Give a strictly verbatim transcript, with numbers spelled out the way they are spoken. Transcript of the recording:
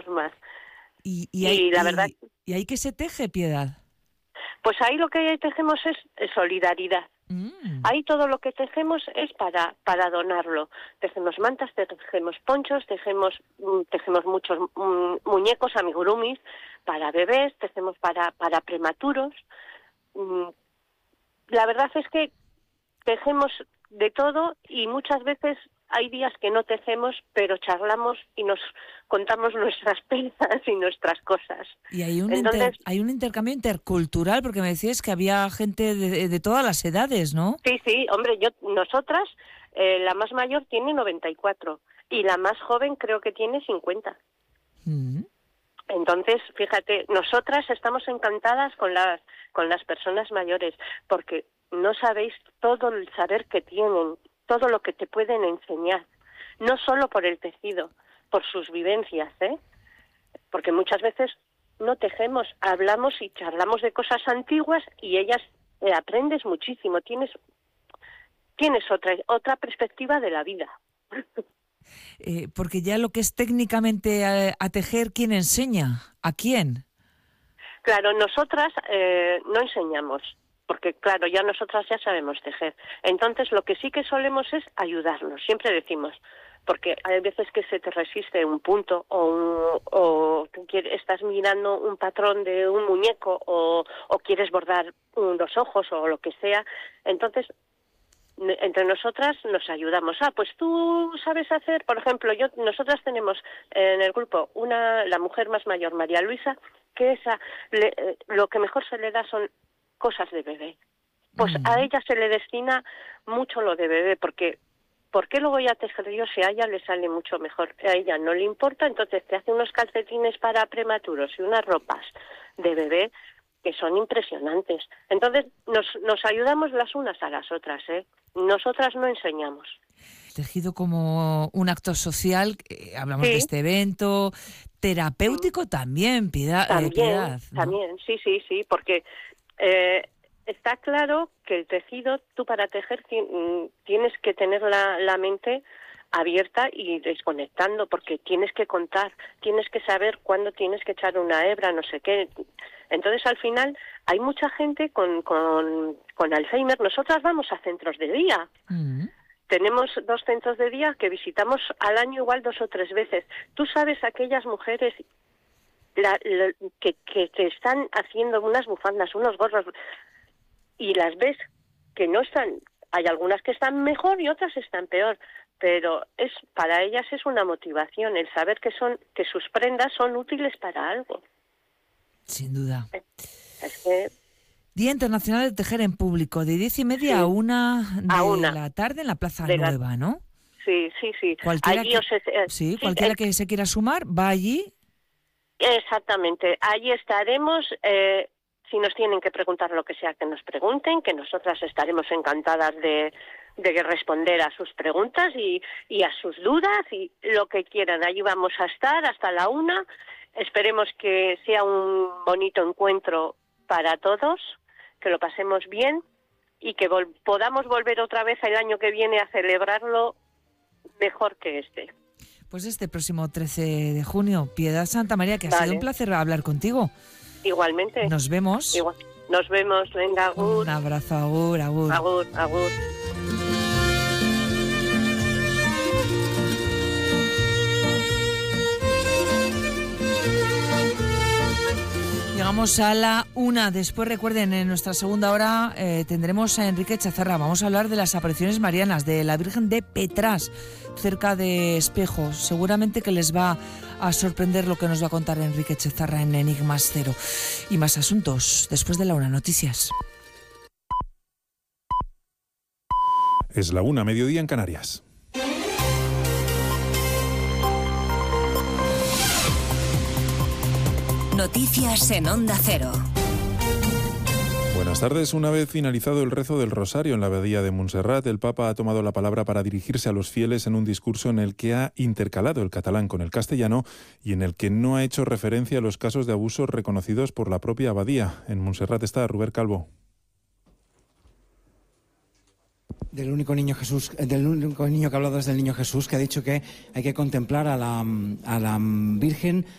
tejemos más. Y, y, hay, y la y, verdad... ¿Y ahí qué se teje, Piedad? Pues ahí lo que tejemos es, es solidaridad. Mm. Ahí todo lo que tejemos es para para donarlo. Tejemos mantas, tejemos ponchos, tejemos tejemos muchos mm, muñecos, amigurumis para bebés, tejemos para para prematuros. Mm, la verdad es que tejemos de todo y muchas veces hay días que no tejemos, pero charlamos y nos contamos nuestras penas y nuestras cosas. Y hay un, Entonces, inter, hay un intercambio intercultural, porque me decías que había gente de, de todas las edades, ¿no? Sí, sí, hombre, yo nosotras, eh, la más mayor tiene noventa y cuatro y la más joven creo que tiene cincuenta. Mm. Entonces, fíjate, nosotras estamos encantadas con las con las personas mayores, porque no sabéis todo el saber que tienen, todo lo que te pueden enseñar, no solo por el tejido, por sus vivencias, ¿eh? Porque muchas veces no tejemos, hablamos y charlamos de cosas antiguas y ellas eh, aprendes muchísimo, tienes tienes otra otra perspectiva de la vida. Eh, porque ya lo que es técnicamente a, a tejer, ¿quién enseña? ¿A quién? Claro, nosotras eh, no enseñamos, porque claro, ya nosotras ya sabemos tejer. Entonces, lo que sí que solemos es ayudarnos, siempre decimos, porque hay veces que se te resiste un punto o, un, o tú quieres, estás mirando un patrón de un muñeco o, o quieres bordar unos ojos o lo que sea, entonces entre nosotras nos ayudamos. Ah, pues tú sabes hacer, por ejemplo, yo nosotras tenemos en el grupo una la mujer más mayor, María Luisa, que esa le, lo que mejor se le da son cosas de bebé. Pues mm. a ella se le destina mucho lo de bebé, porque ¿por qué lo voy a tejer yo si a ella le sale mucho mejor? A ella no le importa, entonces te hace unos calcetines para prematuros y unas ropas de bebé que son impresionantes. Entonces nos nos ayudamos las unas a las otras, ¿eh? Nosotras no enseñamos. Tejido como un acto social, eh, hablamos sí. de este evento, terapéutico sí. también, Piedad. También, eh, piedad ¿no? también, sí, sí, sí, porque eh, está claro que el tejido, tú para tejer tienes que tener la, la mente abierta y desconectando, porque tienes que contar, tienes que saber cuándo tienes que echar una hebra, no sé qué. Entonces, al final, hay mucha gente con, con, con Alzheimer. Nosotras vamos a centros de día. Mm. Tenemos dos centros de día que visitamos al año igual dos o tres veces. Tú sabes aquellas mujeres la, la, que, que te están haciendo unas bufandas, unos gorros, y las ves que no están... Hay algunas que están mejor y otras están peor, pero es para ellas es una motivación el saber que son que sus prendas son útiles para algo. Sin duda. Es que... Día Internacional de Tejer en Público, de diez y media sí. a una de a una. la tarde en la Plaza de Nueva, la... ¿no? Sí, sí, sí. Cualquiera, allí que, os... eh, sí, cualquiera eh, que se quiera sumar va allí. Exactamente. Allí estaremos. Eh, si nos tienen que preguntar lo que sea, que nos pregunten, que nosotras estaremos encantadas de, de responder a sus preguntas y, y a sus dudas y lo que quieran. Allí vamos a estar hasta la una. Esperemos que sea un bonito encuentro para todos, que lo pasemos bien y que vol- podamos volver otra vez el año que viene a celebrarlo mejor que este. Pues este próximo trece de junio, Piedad Santamaría, que ha vale. sido un placer hablar contigo. Igualmente. Nos vemos. Igual. Nos vemos. Venga, agur. Un abrazo, agur, agur. Agur, agur. Llegamos a la una. Después, recuerden, en nuestra segunda hora eh, tendremos a Enrique Chazarra. Vamos a hablar de las apariciones marianas, de la Virgen de Petrás, cerca de Espejo. Seguramente que les va a sorprender lo que nos va a contar Enrique Chazarra en Enigmas Cero. Y más asuntos, después de la una. Noticias. Es la una, mediodía en Canarias. Noticias en Onda Cero. Buenas tardes. Una vez finalizado el rezo del Rosario en la abadía de Montserrat, el Papa ha tomado la palabra para dirigirse a los fieles en un discurso en el que ha intercalado el catalán con el castellano y en el que no ha hecho referencia a los casos de abusos reconocidos por la propia abadía. En Montserrat está Rubén Calvo. Del único niño Jesús, del único niño que ha hablado es del niño Jesús, que ha dicho que hay que contemplar a la, a la Virgen